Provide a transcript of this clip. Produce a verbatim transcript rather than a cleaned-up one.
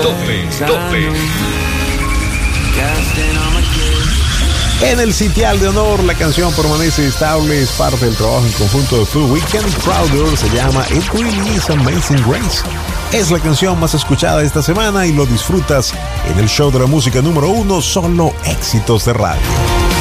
Doble, doble. En el sitial de honor, la canción permanece estable, es parte del trabajo en conjunto de Full Weekend. Crowder se llama It Really Is Amazing Grace. Es la canción más escuchada esta semana y lo disfrutas en el show de la música número uno, Solo Éxitos de Radio.